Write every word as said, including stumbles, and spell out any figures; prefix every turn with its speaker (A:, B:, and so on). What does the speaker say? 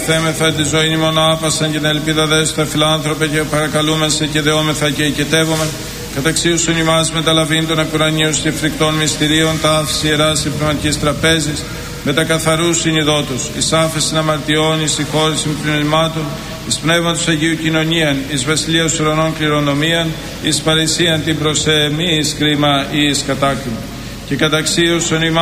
A: αγαθέμεθα τη ζωή ημών άπασαν και την ελπίδα δέστα φιλάνθρωπε και παρακαλούμε σε και δεόμεθα και οικετεύομαι. Καταξίουσον ημάς μεταλαβήν των επουρανίους και φρικτών μυστηρίων τα άφηση ιεράς και πνευματικής τραπέζης με τα καθαρούς συνειδότους, εις άφεσιν αμαρτιών, εις συγχώρησιν πνευμάτων, εις πνεύματος Αγίου κοινωνίαν, εις βασιλείας ουρανών κληρονομίαν, εις παρησίαν την προσεμή, εις κρίμα ή εις κατάκτημα. Και καταξίουσον ημάς